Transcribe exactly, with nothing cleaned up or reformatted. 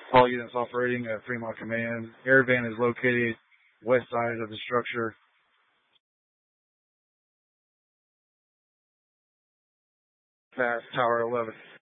All units operating at Fremont Command. Airvan is located west side of the structure. Past Tower eleven.